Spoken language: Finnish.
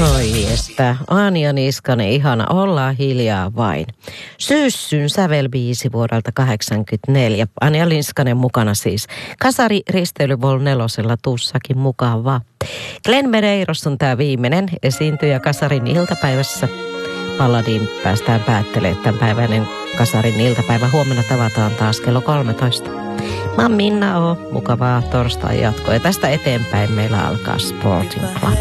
Oi että, Anja Niskanen, ihana, ollaan hiljaa vain. Syyssyn sävelbiisi vuodelta 1984. Anja Niskanen mukana siis. Kasari risteily Vol 4:lla tussakin mukava. Glenn Medeiros on tämä viimeinen esiintyjä Kasarin iltapäivässä. Palladiin päästään päättelemään tämänpäiväinen Kasarin iltapäivä. Huomenna tavataan taas kello 13. Mä oon Minna O. Mukavaa torstai jatkoa. Ja tästä eteenpäin meillä alkaa Sporting Club.